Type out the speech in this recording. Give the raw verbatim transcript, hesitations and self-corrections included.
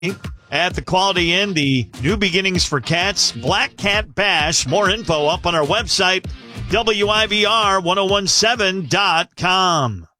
at the Quality Inn, the New Beginnings for Cats Black Cat Bash. More info up on our website, W I B R ten seventeen dot com.